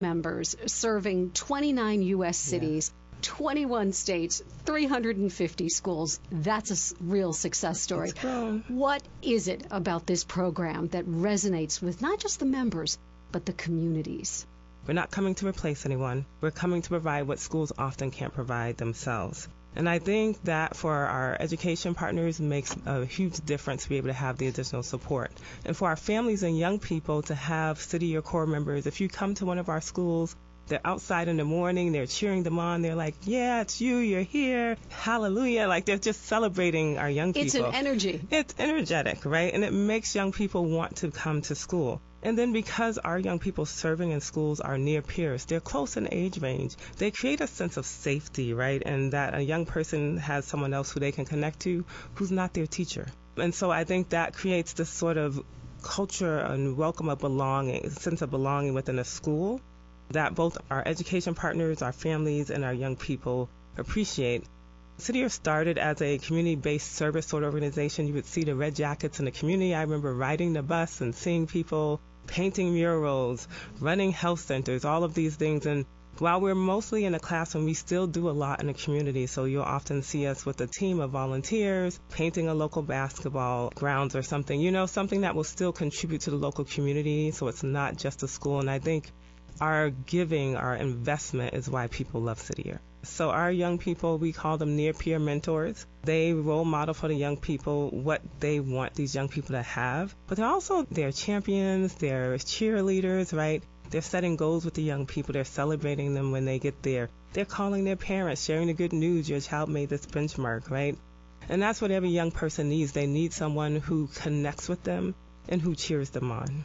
members serving 29 U.S. cities, 21 states, 350 schools. That's a real success story. What is it about this program that resonates with not just the members, but the communities? We're not coming to replace anyone. We're coming to provide what schools often can't provide themselves. And I think that for our education partners makes a huge difference to be able to have the additional support. And for our families and young people to have City Year Core members, if you come to one of our schools, they're outside in the morning, they're cheering them on, they're like, yeah, it's you, you're here, hallelujah. Like they're just celebrating our young people. It's an energy. It's energetic, right? And it makes young people want to come to school. And then because our young people serving in schools are near peers, they're close in age range, they create a sense of safety, right? And that a young person has someone else who they can connect to who's not their teacher. And so I think that creates this sort of culture and welcome of belonging, sense of belonging within a school that both our education partners, our families, and our young people appreciate. City Year started as a community-based service sort of organization. You would see the red jackets in the community. I remember riding the bus and seeing people painting murals, running health centers, all of these things. And while we're mostly in the classroom, we still do a lot in the community. So you'll often see us with a team of volunteers painting a local basketball grounds or something, something that will still contribute to the local community. So it's not just a school. And I think our giving, our investment is why people love City Year. So our young people, we call them near-peer mentors. They role model for the young people what they want these young people to have. But they're champions, they're cheerleaders, right? They're setting goals with the young people. They're celebrating them when they get there. They're calling their parents, sharing the good news. Your child made this benchmark, right? And that's what every young person needs. They need someone who connects with them and who cheers them on.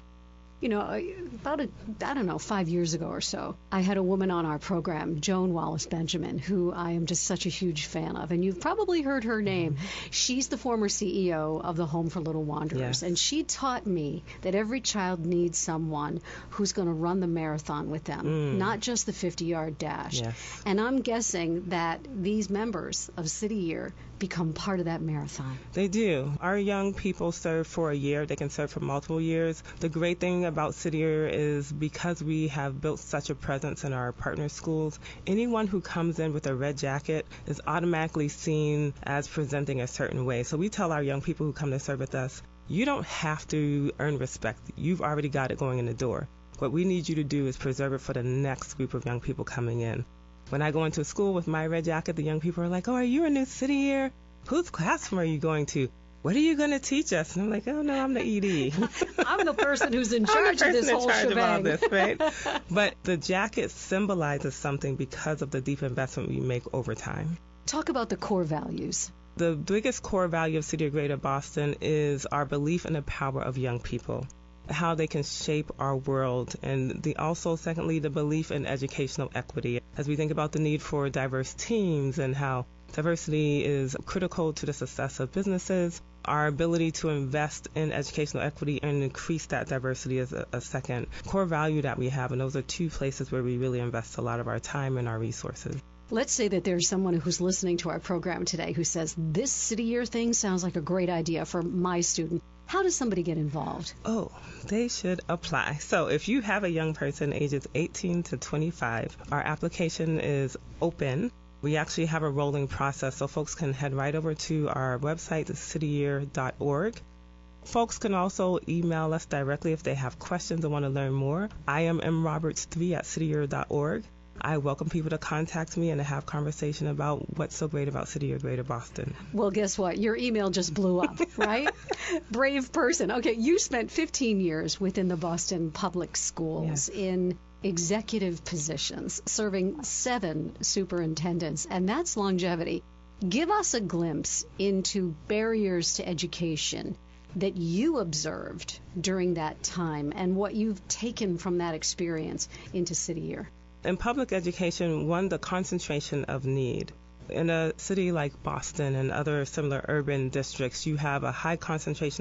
About 5 years ago or so, I had a woman on our program, Joan Wallace Benjamin, who I am just such a huge fan of. And you've probably heard her name. Mm-hmm. She's the former CEO of the Home for Little Wanderers. Yes. And she taught me that every child needs someone who's going to run the marathon with them, not just the 50-yard dash. Yes. And I'm guessing that these members of City Year become part of that marathon. They do. Our young people serve for a year. They can serve for multiple years. The great thing about City Year is because we have built such a presence in our partner schools, anyone who comes in with a red jacket is automatically seen as presenting a certain way. So we tell our young people who come to serve with us, you don't have to earn respect. You've already got it going in the door. What we need you to do is preserve it for the next group of young people coming in. When I go into school with my red jacket, the young people are like, oh, are you a new City Year? Whose classroom are you going to? What are you going to teach us? And I'm like, oh, no, I'm the ED. I'm the person who's in charge of this whole shebang. Of all this, right? But the jacket symbolizes something because of the deep investment we make over time. Talk about the core values. The biggest core value of City of Greater Boston is our belief in the power of young people, how they can shape our world, and secondly, the belief in educational equity. As we think about the need for diverse teams and how diversity is critical to the success of businesses, our ability to invest in educational equity and increase that diversity is a second core value that we have, and those are two places where we really invest a lot of our time and our resources. Let's say that there's someone who's listening to our program today who says, this City Year thing sounds like a great idea for my student. How does somebody get involved? Oh, they should apply. So if you have a young person ages 18 to 25, our application is open. We actually have a rolling process, so folks can head right over to our website, cityyear.org. Folks can also email us directly if they have questions and want to learn more. I am mroberts3@cityyear.org. I welcome people to contact me and to have conversation about what's so great about City Year Greater Boston. Well, guess what? Your email just blew up, right? Brave person. Okay, you spent 15 years within the Boston Public Schools in executive positions, serving 7 superintendents, and that's longevity. Give us a glimpse into barriers to education that you observed during that time and what you've taken from that experience into City Year. In public education, the concentration of need. In a city like Boston and other similar urban districts, you have a high concentration